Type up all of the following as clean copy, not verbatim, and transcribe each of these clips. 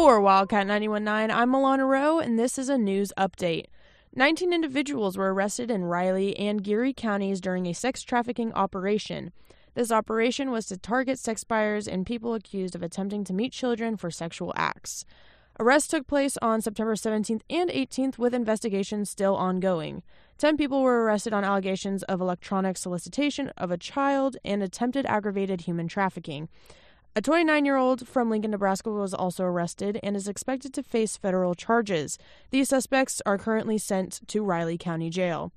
For Wildcat 91.9, I'm Milana Rowe, and this is a news update. 19 individuals were arrested in Riley and Geary counties during a sex trafficking operation. This operation was to target sex buyers and people accused of attempting to meet children for sexual acts. Arrests took place on September 17th and 18th, with investigations still ongoing. 10 people were arrested on allegations of electronic solicitation of a child and attempted aggravated human trafficking. A 29-year-old from Lincoln, Nebraska was also arrested and is expected to face federal charges. These suspects are currently sent to Riley County Jail.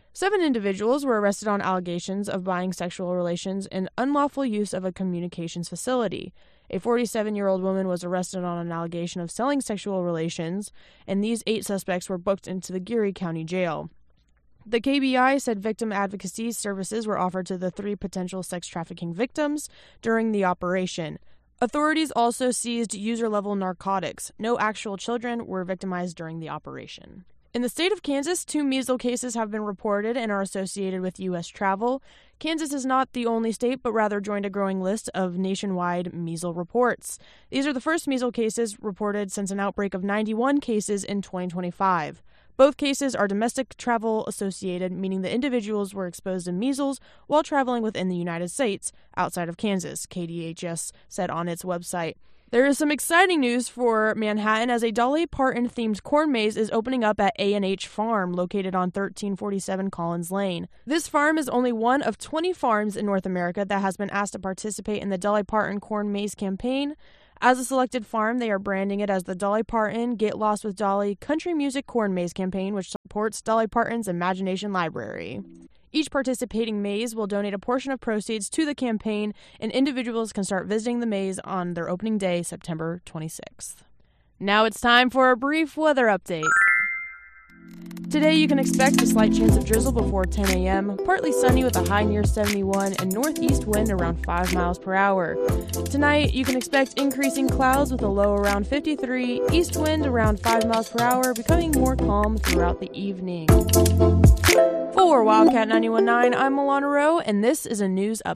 7 individuals were arrested on allegations of buying sexual relations and unlawful use of a communications facility. A 47-year-old woman was arrested on an allegation of selling sexual relations, and these 8 suspects were booked into the Geary County Jail. The KBI said victim advocacy services were offered to the 3 potential sex trafficking victims during the operation. Authorities also seized user-level narcotics. No actual children were victimized during the operation. In the state of Kansas, 2 measles cases have been reported and are associated with U.S. travel. Kansas is not the only state, but rather joined a growing list of nationwide measles reports. These are the first measles cases reported since an outbreak of 91 cases in 2025. Both cases are domestic travel associated, meaning the individuals were exposed to measles while traveling within the United States, outside of Kansas, KDHS said on its website. There is some exciting news for Manhattan as a Dolly Parton-themed corn maze is opening up at A&H Farm, located on 1347 Collins Lane. This farm is only one of 20 farms in North America that has been asked to participate in the Dolly Parton Corn Maze campaign. As a selected farm, they are branding it as the Dolly Parton Get Lost with Dolly Country Music Corn Maze campaign, which supports Dolly Parton's Imagination Library. Each participating maze will donate a portion of proceeds to the campaign, and individuals can start visiting the maze on their opening day, September 26th. Now it's time for a brief weather update. Today you can expect a slight chance of drizzle before 10 a.m., partly sunny with a high near 71 and northeast wind around 5 miles per hour. Tonight you can expect increasing clouds with a low around 53, east wind around 5 miles per hour, becoming more calm throughout the evening. For Wildcat 91.9, I'm Milana Rowe, and this is a news update.